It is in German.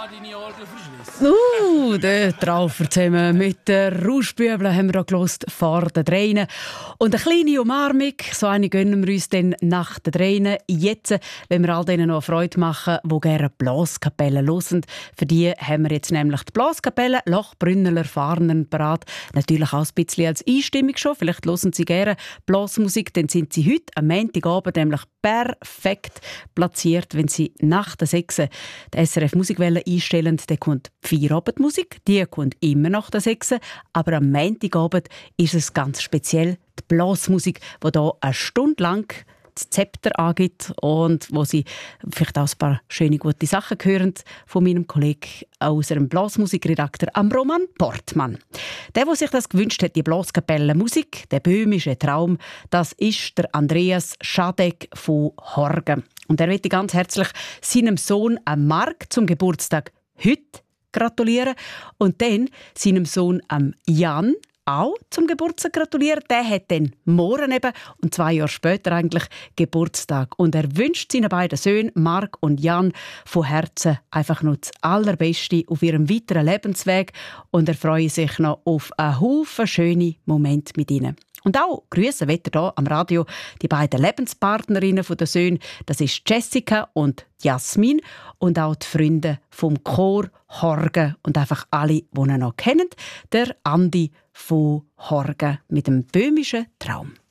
deine Orgel verschlissen. Der Traufer zusammen mit der Rauschbübel haben wir da gehört vor den Tränen. Und eine kleine Umarmung, so eine gönnen wir uns dann nach den Tränen. Jetzt, wenn wir all denen noch Freude machen, die gerne Blaskapelle hören. Für die haben wir jetzt nämlich die Blaskapelle Lochbrünneler Farnen parat. Natürlich auch ein bisschen als Einstimmung schon. Vielleicht hören Sie gerne Blasmusik, dann sind Sie heute am Montagabend nämlich perfekt platziert, wenn Sie nach der 6 die SRF Musikwelle einstellen. Dann kommt die Feierabendmusik, die kommt immer nach der 6, aber am Montagabend ist es ganz speziell die Blasmusik, die hier eine Stunde lang das Zepter angibt und wo Sie vielleicht auch ein paar schöne, gute Sachen hören von meinem Kollegen aus einem Blasmusikredakteur, Roman Portmann. Der sich das gewünscht hat, die Blaskapelle-Musik, der böhmische Traum, das ist der Andreas Schadegg von Horgen. Und er möchte ganz herzlich seinem Sohn Marc zum Geburtstag heute gratulieren und dann seinem Sohn Jan auch zum Geburtstag gratulieren. Der hat dann morgen eben, und 2 Jahre später eigentlich, Geburtstag. Und er wünscht seinen beiden Söhnen, Marc und Jan, von Herzen einfach nur das Allerbeste auf ihrem weiteren Lebensweg. Und er freut sich noch auf einen Haufen schöne Momente mit ihnen. Und auch grüßen will er hier am Radio die beiden Lebenspartnerinnen der Söhne. Das ist Jessica und Jasmin. Und auch die Freunde vom Chor Horgen. Und einfach alle, die ihn noch kennen. Der Andi von Horgen mit dem böhmischen Traum.